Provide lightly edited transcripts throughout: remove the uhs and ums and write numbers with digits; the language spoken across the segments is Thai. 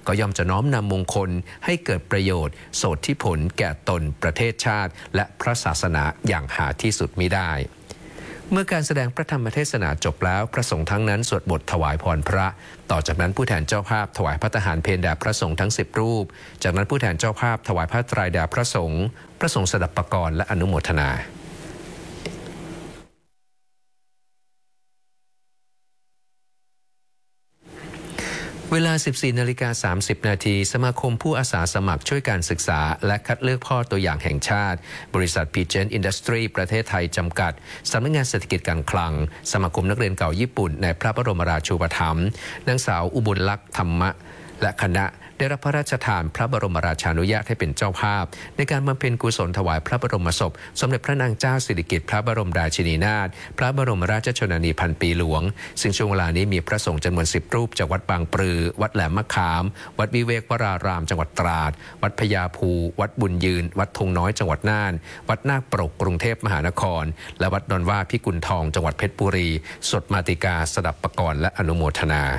ก็ย่อมจะน้อมนำมงคลให้เกิดประโยชน์โสดที่ผลแก่ตนประเทศชาติและพระศาสนาอย่างหาที่สุดมิได้เมื่อการแสดงพระธรรมเทศนาจบแล้วพระสงฆ์ทั้งนั้นสวดบทถวายพรพระต่อจากนั้นผู้แทนเจ้าภาพถวายภัตตาหารเพลแด่พระสงฆ์ทั้ง10รูปจากนั้นผู้แทนเจ้าภาพถวายผ้าไตรแด่พระสงฆ์สดับปกรณ์และอนุโมทนาเวลา 14:30 น.สมาคมผู้อาสาสมัครช่วยการศึกษาและคัดเลือกพ่อตัวอย่างแห่งชาติบริษัท Pigeon Industry ประเทศไทยจำกัดสำนักงานเศรษฐกิจการคลังสมาคมนักเรียนเก่าญี่ปุ่นในพระบรมราชูปถัมภ์นางสาวอุบลลักษณ์ธรรมะและคณะได้รับพระราชทานพระบรมราชานุญาตให้เป็นเจ้าภาพในการบำเพ็ญกุศลถวายพระบรมศพสมเด็จพระนางเจ้าสิริกิติ์พระบรมราชินีนาถพระบรมราชชนนีพันปีหลวงซึ่งช่วงเวลานี้มีพระสงฆ์จำนวน10รูปจากวัดบางปลือวัดแหลมมะขามวัดวิเวกวรารามจังหวัดตราดวัดพญาภูวัดบุญยืนวัดธงน้อยจังหวัดน่านวัดนาคปรกกรุงเทพมหานครและวัดดอนว่าพิกุลทองจังหวัดเพชรบุรีสวดมาติกาสดับปกรณ์และอนุโมทนา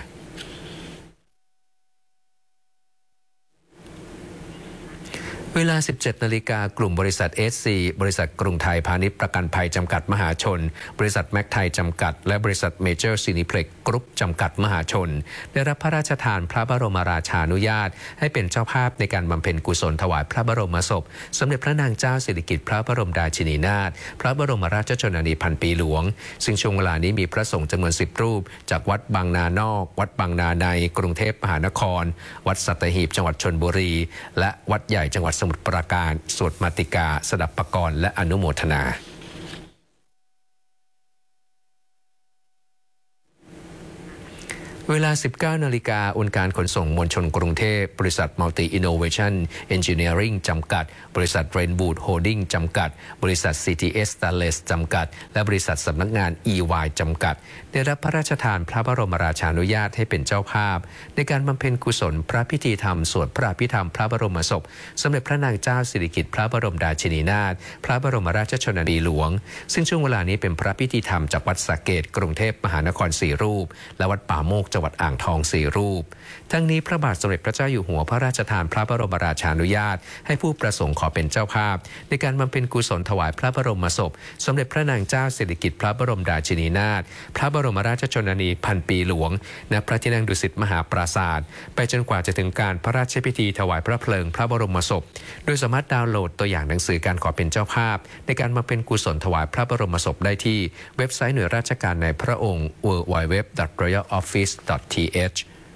เวลา 17 นาฬิกากลุ่มบริษัท SC บริษัทกรุงไทยพาณิชย์ประกันภัยจำกัดมหาชนบริษัทแม็กไทยจำกัดและบริษัทเมเจอร์ซีนิเพล็กซ์กรุ๊ปจำกัดมหาชนได้รับพระราชทานพระบรมราชานุญาตให้เป็นเจ้าภาพในการบำเพ็ญกุศลถวายพระบรมศพสมเด็จพระนางเจ้าสิริกิติ์พระบรมราชินีนาถพระบรมราชชนนีพันปีหลวงซึ่งช่วงเวลานี้มีพระสงฆ์จำนวน10รูปจากวัดบางนานอกวัดบางนาในกรุงเทพมหานครวัดสัตหีบจังหวัดชลบุรีและวัดใหญ่จังหวัดสมุทรปราการสวดมาติกาสดับปกรณ์และอนุโมทนาเวลา 19 นาฬิกาองค์การขนส่งมวลชนกรุงเทพบริษัท Multi Innovation Engineering จำกัดบริษัท Rainboot Holding จำกัดบริษัท CTS Stainless จำกัดและบริษัทสำนักงาน EY จำกัดได้รับพระราชทานพระบรมราชานุญาตให้เป็นเจ้าภาพในการบำเพ็ญกุศลพระพิธีธรรมสวดพระอภิธรรมพระบรมศพสมเด็จพระนางเจ้าสิริกิติ์พระบรมราชินีนาถพระบรมราชชนนีหลวงซึ่งช่วงเวลานี้เป็นพระพิธีธรรมจากวัดสระเกษกรุงเทพมหานคร4รูปและวัดป่าโมกจังหวัดอ่างทอง4รูปทั้งนี้พระบาทสมเด็จพระเจ้าอยู่หัวพระราชทานพระบรมราชานุญาตให้ผู้ประสงค์ขอเป็นเจ้าภาพในการบำเพ็ญกุศลถวายพระบรมศพสมเด็จพระนางเจ้าสิริกิติ์พระบรมราชินีนาถพระบรมราชชนนีพันปีหลวงณพระที่นั่งดุสิตมหาปราสาทไปจนกว่าจะถึงการพระราชพิธีถวายพระเพลิงพระบรมศพโดยสามารถดาวน์โหลดตัวอย่างหนังสือการขอเป็นเจ้าภาพในการบำเพ็ญกุศลถวายพระบรมศพได้ที่เว็บไซต์หน่วยราชการในพระองค์ www.royaloffice.th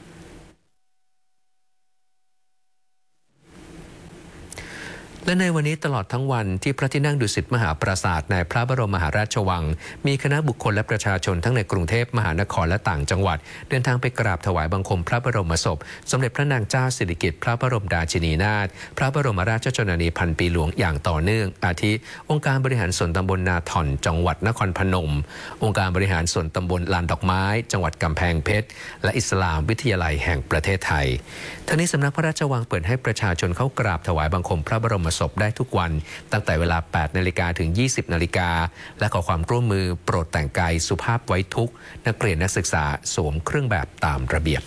และในวันนี้ตลอดทั้งวันที่พระที่นั่งดุสิตมหาปราสาทในพระบรมมหาราชวังมีคณะบุคคลและประชาชนทั้งในกรุงเทพมหานครและต่างจังหวัดเดินทางไปกราบถวายบังคมพระบรมศพสมเด็จพระนางเจ้าสิริกิติ์พระบรมราชินีนาถพระบรมราชชนนีพันปีหลวงอย่างต่อเนื่องอาทิองค์การบริหารส่วนตำบลนาถ่อนจังหวัดนครพนมองค์การบริหารส่วนตำบลลานดอกไม้จังหวัดกำแพงเพชรและอิสลามวิทยาลัยแห่งประเทศไทยทั้งนี้สำนักพระราชวังเปิดให้ประชาชนเข้ากราบถวายบังคมพระบรมศพได้ทุกวันตั้งแต่เวลา 8 นาฬิกาถึง 20 นาฬิกาและขอความร่วมมือโปรดแต่งกายสุภาพไว้ทุกนักเรียนนักศึกษาสวมเครื่องแบบตามระเบียบ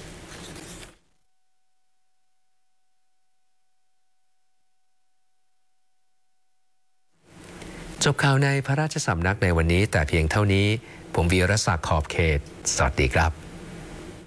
จบข่าวในพระราชสำนักในวันนี้แต่เพียงเท่านี้ผมวีรศักดิ์ขอบเขตสวัสดีครับ